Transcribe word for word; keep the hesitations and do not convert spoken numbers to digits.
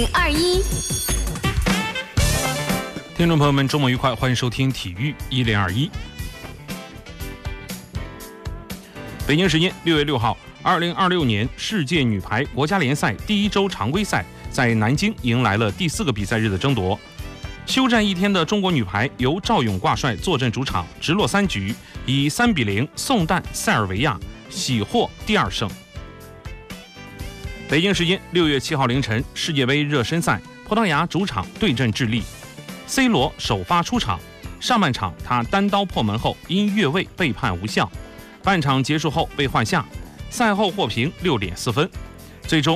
零二一。 听众朋友们，周末愉快，欢迎收听体育一零二一。北京时间六月六号，二零二六年世界女排国家联赛第一周常规赛在南京迎来了第四个比赛日的争夺。休战一天的中国女排由赵勇挂帅坐镇主场，直落三局，以三比零送诞塞尔维亚，喜获第二胜。北京时间六月七号凌晨，世界杯热身赛，葡萄牙主场对阵智利 ，C 罗首发出场，上半场他单刀破门后因越位被判无效，半场结束后被换下，赛后获评六点四分，最终